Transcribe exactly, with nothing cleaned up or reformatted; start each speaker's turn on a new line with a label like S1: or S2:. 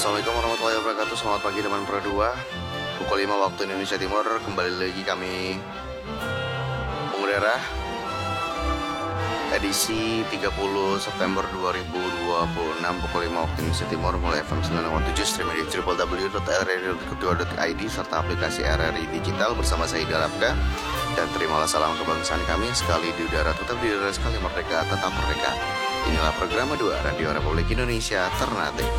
S1: Assalamualaikum warahmatullahi wabarakatuh. Selamat pagi teman Pro dua. Pukul lima waktu Indonesia Timur. Kembali lagi kami mengudara edisi tiga puluh September dua ribu dua puluh enam pukul lima waktu Indonesia Timur, mulai F M sembilan koma tujuh, streaming di w w w titik r r i dot kedua dot i d serta aplikasi R R I Digital bersama saya Ida Labda. Dan terimalah salam kebangsaan kami, sekali di udara tetap di udara, sekali merdeka tetap merdeka. Inilah program dua Radio Republik Indonesia Ternate.